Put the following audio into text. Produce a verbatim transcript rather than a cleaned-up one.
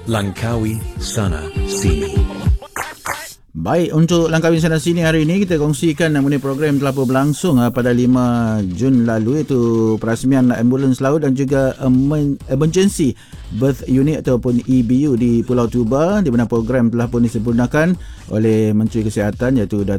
Langkawi Sana Sini. Baik, untuk Langkawi Sana Sini hari ini kita kongsikan mengenai program telah pun berlangsung pada lima Jun lalu, iaitu perasmian ambulans laut dan juga emergency birth unit ataupun E B U di Pulau Tuba, di mana program telah pun disempurnakan oleh Menteri Kesihatan iaitu